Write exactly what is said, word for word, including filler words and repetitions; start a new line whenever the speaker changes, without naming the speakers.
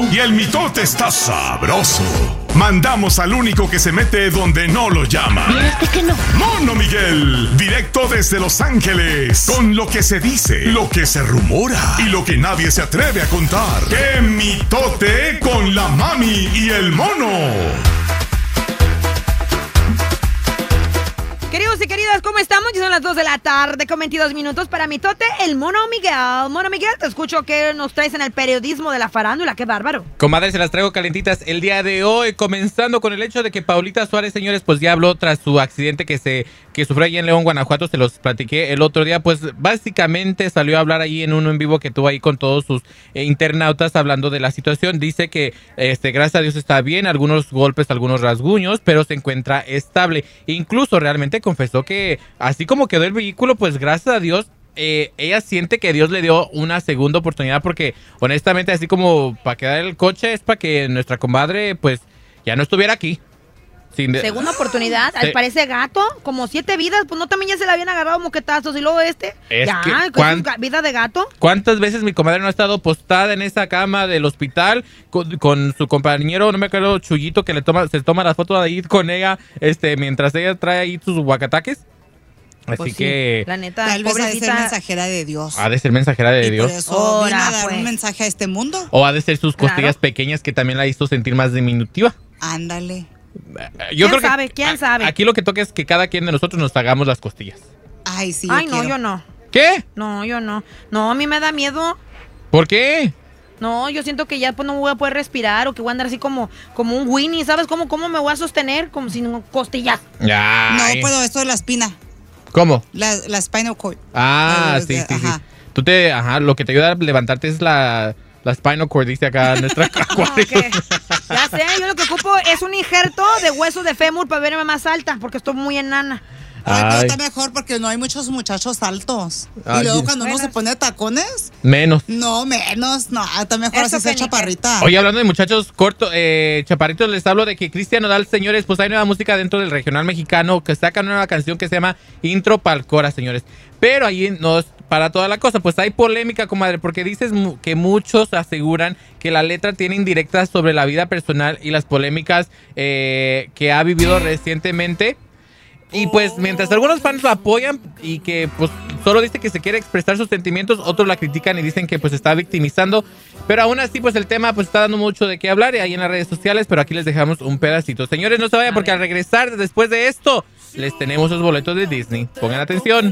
bueno y el mitote está sabroso. Mandamos al único que se mete donde no lo llaman.
¿Y este que no?
Mono Miguel, directo desde Los Ángeles, con lo que se dice, lo que se rumora y lo que nadie se atreve a contar. ¡Qué mitote con la mami y el mono!
Queridos y queridas, ¿cómo estamos? Ya son las dos de la tarde con veintidós minutos para Mitote, el Mono Miguel. Mono Miguel, te escucho que nos traes en el periodismo de la farándula. ¡Qué bárbaro!
Comadre, se las traigo calentitas el día de hoy, comenzando con el hecho de que Paulita Suárez, señores, pues ya habló tras su accidente que se que sufrió allí en León, Guanajuato. Se los platiqué el otro día. Pues básicamente salió a hablar ahí en uno en vivo que tuvo ahí con todos sus eh, internautas hablando de la situación. Dice que, este, gracias a Dios está bien, algunos golpes, algunos rasguños, pero se encuentra estable. Incluso realmente confesó que así como quedó el vehículo, pues gracias a Dios, eh, ella siente que Dios le dio una segunda oportunidad, porque honestamente así como para quedar el coche es para que nuestra comadre pues ya no estuviera aquí. Sin de...
Segunda oportunidad,
Sí.
parece gato, como siete vidas, pues no también ya se le habían agarrado moquetazos y luego este,
Es
ya,
que,
¿con
¿cuán-
su ga- vida de gato?
¿Cuántas veces mi comadre no ha estado postada en esa cama del hospital con, con su compañero, no me acuerdo, Chuyito, que le toma, se toma la foto de ahí con ella, este, mientras ella trae ahí sus guacataques? Así
Pues sí,
que
la neta,
Tal vez ha de ser
pobrecita.
mensajera de Dios.
ha de ser mensajera de
y
Dios.
por eso
Ora,
vino a dar
pues.
un mensaje a este mundo.
O ha de ser sus
Claro.
costillas pequeñas que también la hizo sentir más diminutiva.
Ándale.
Yo
¿Quién
creo que
sabe? ¿Quién
a-
sabe?
Aquí lo que toca es que cada quien de nosotros nos hagamos las costillas.
Ay, sí,
Ay,
yo
no,
quiero.
yo no.
¿Qué?
No, yo no. No, a mí me da miedo.
¿Por qué?
No, yo siento que ya pues, no voy a poder respirar o que voy a andar así como, como un Winnie, ¿sabes? ¿Cómo, ¿Cómo me voy a sostener? Como sin costillas.
Ay.
No, puedo, esto de la espina.
¿Cómo?
La, la spinal cord.
Ah,
Eh,
sí,
eh,
sí, sí.
ajá.
Tú te, ajá, lo que te ayuda a levantarte es la, la spinal cord, dice acá nuestra
No, que- ya sé, yo lo que ocupo es un injerto de hueso de fémur para verme más alta, porque estoy muy enana.
Ay, pero
Ay.
está mejor porque no hay muchos muchachos altos.
Ay,
y luego
sí.
cuando uno
Bueno.
se pone tacones,
Menos.
no, menos. No, está mejor
Eso
así ser
que ni qué.
chaparrita.
Oye, hablando de muchachos cortos, eh, chaparritos, les hablo de que Cristian Nodal, señores, pues hay nueva música dentro del regional mexicano, que saca una nueva canción que se llama Intro Palcora, señores. Pero ahí no es para toda la cosa, pues hay polémica, comadre, porque dices mu- que muchos aseguran que la letra tiene indirectas sobre la vida personal y las polémicas eh, que ha vivido recientemente. Y pues mientras algunos fans lo apoyan y que pues solo dice que se quiere expresar sus sentimientos, otros la critican y dicen que pues está victimizando. Pero aún así pues el tema pues está dando mucho de qué hablar y ahí en las redes sociales, pero aquí les dejamos un pedacito. Señores, no se vayan porque al regresar después de esto les tenemos los boletos de Disney. Pongan atención.